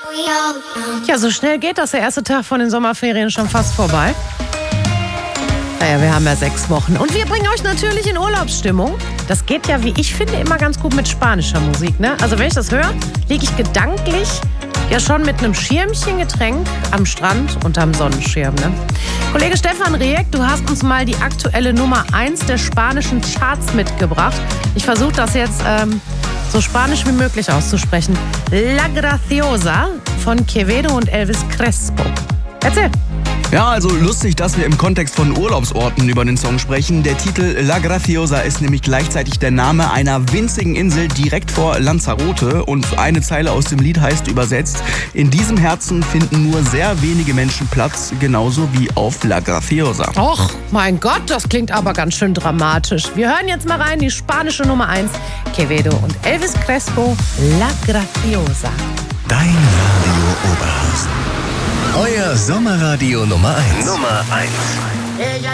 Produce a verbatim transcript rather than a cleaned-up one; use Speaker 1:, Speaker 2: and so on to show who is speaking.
Speaker 1: Ja, so schnell geht das. Der erste Tag von den Sommerferien schon fast vorbei. Naja, wir haben ja sechs Wochen. Und wir bringen euch natürlich in Urlaubsstimmung. Das geht ja, wie ich finde, immer ganz gut mit spanischer Musik, ne? Also wenn ich das höre, liege ich gedanklich ja schon mit einem Schirmchen Getränk am Strand unterm Sonnenschirm, ne? Kollege Stefan Rieck, du hast uns mal die aktuelle Nummer eins der spanischen Charts mitgebracht. Ich versuche das jetzt ähm, so spanisch wie möglich auszusprechen. La Graciosa von Quevedo und Elvis Crespo. Erzähl.
Speaker 2: Ja, also lustig, dass wir im Kontext von Urlaubsorten über den Song sprechen. Der Titel La Graciosa ist nämlich gleichzeitig der Name einer winzigen Insel direkt vor Lanzarote. Und eine Zeile aus dem Lied heißt übersetzt: In diesem Herzen finden nur sehr wenige Menschen Platz, genauso wie auf La Graciosa.
Speaker 1: Och, mein Gott, das klingt aber ganz schön dramatisch. Wir hören jetzt mal rein, die spanische Nummer eins, Quevedo und Elvis Crespo, La Graciosa.
Speaker 3: Dein Radio Oberhausen. Euer Sommerradio Nummer eins.
Speaker 4: Nummer eins.